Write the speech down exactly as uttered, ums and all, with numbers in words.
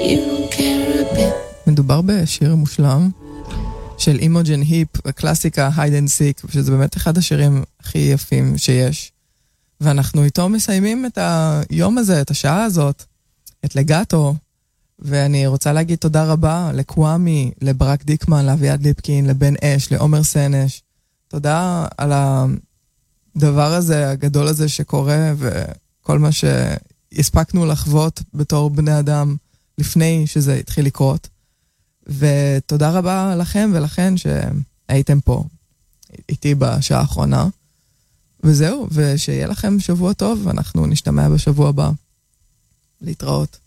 מדובר בשיר מושלם של אימוג'ן היפ, הקלאסיקה Hide and Seek, שזה באמת אחד השירים הכי יפים שיש. ואנחנו איתו מסיימים את היום הזה, את השעה הזאת, את לגאטו, ואני רוצה להגיד תודה רבה לקוואמי, לברק דיקמן, לאביעד ליפקין, לבן אש, לעומר סנש. תודה על הדבר הזה, הגדול הזה שקורה, וכל מה שהספקנו לחוות בתור בני אדם לפני שזה התחיל לקרות. ותודה רבה לכם ולכן שהייתם פה איתי בשעה האחרונה. וזהו, ושיהיה לכם שבוע טוב, ואנחנו נשתמע בשבוע הבא. להתראות.